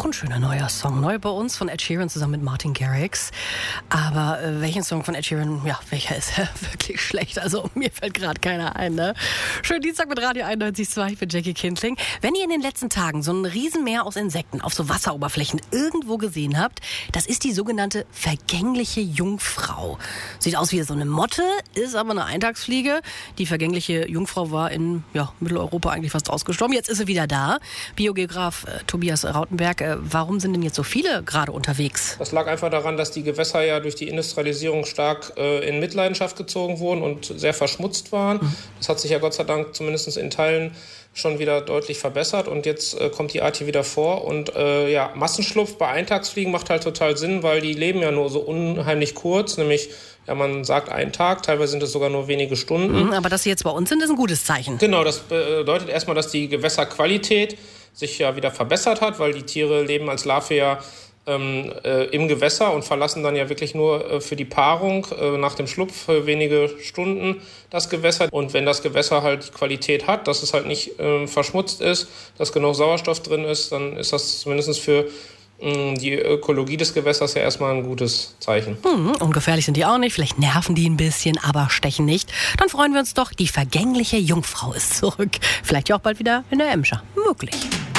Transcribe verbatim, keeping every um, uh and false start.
ein schöner neuer Song. Neu bei uns von Ed Sheeran zusammen mit Martin Garrix. Aber äh, welchen Song von Ed Sheeran, ja, welcher ist wirklich schlecht? Also mir fällt gerade keiner ein, ne? Schönen Dienstag mit Radio einundneunzig Komma zwei, ich bin Jackie Kindling. Wenn ihr in den letzten Tagen so ein Riesenmeer aus Insekten auf so Wasseroberflächen irgendwo gesehen habt, das ist die sogenannte vergängliche Jungfrau. Sieht aus wie so eine Motte, ist aber eine Eintagsfliege. Die vergängliche Jungfrau war in ja, Mitteleuropa eigentlich fast ausgestorben. Jetzt ist sie wieder da. Biogeograf äh, Tobias Rautenberg, äh, warum sind denn jetzt so viele gerade unterwegs? Das lag einfach daran, dass die Gewässer ja durch die Industrialisierung stark äh, in Mitleidenschaft gezogen wurden und sehr verschmutzt waren. Mhm. Das hat sich ja Gott sei Dank zumindest in Teilen schon wieder deutlich verbessert und jetzt äh, kommt die Art hier wieder vor. Und äh, ja, Massenschlupf bei Eintagsfliegen macht halt total Sinn, weil die leben ja nur so unheimlich kurz, nämlich ja, man sagt einen Tag, teilweise sind es sogar nur wenige Stunden. Mhm, aber dass sie jetzt bei uns sind, ist ein gutes Zeichen. Genau, das bedeutet erstmal, dass die Gewässerqualität sich ja wieder verbessert hat, weil die Tiere leben als Larve ja ähm, äh, im Gewässer und verlassen dann ja wirklich nur äh, für die Paarung äh, nach dem Schlupf für wenige Stunden das Gewässer. Und wenn das Gewässer halt die Qualität hat, dass es halt nicht äh, verschmutzt ist, dass genug Sauerstoff drin ist, dann ist das zumindest für die Ökologie des Gewässers ja erstmal ein gutes Zeichen. Hm, ungefährlich sind die auch nicht, vielleicht nerven die ein bisschen, aber stechen nicht. Dann freuen wir uns doch, die vergängliche Jungfrau ist zurück. Vielleicht ja auch bald wieder in der Emscher. Möglich.